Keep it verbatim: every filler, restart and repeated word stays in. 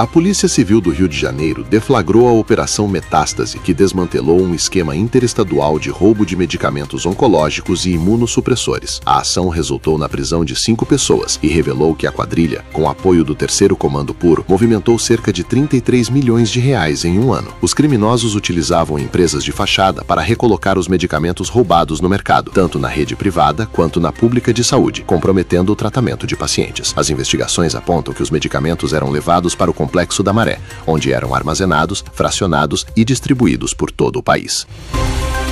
A Polícia Civil do Rio de Janeiro deflagrou a Operação Metástase, que desmantelou um esquema interestadual de roubo de medicamentos oncológicos e imunossupressores. A ação resultou na prisão de cinco pessoas e revelou que a quadrilha, com apoio do Terceiro Comando Puro, movimentou cerca de trinta e três milhões de reais em um ano. Os criminosos utilizavam empresas de fachada para recolocar os medicamentos roubados no mercado, tanto na rede privada quanto na pública de saúde, comprometendo o tratamento de pacientes. As investigações apontam que os medicamentos eram levados para o Complexo da Maré, onde eram armazenados, fracionados e distribuídos por todo o país.